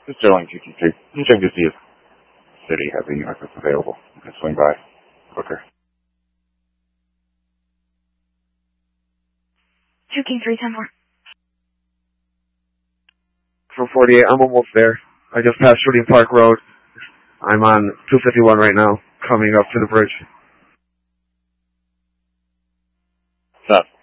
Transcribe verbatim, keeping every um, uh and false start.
Just Sterling two two three. Just check to see if City has a unit that's available. You can swing by quicker. two King three ten four. From forty-eight, I'm almost there. I just passed Shooting Park Road. I'm on two fifty-one right now, coming up to the bridge. Stop.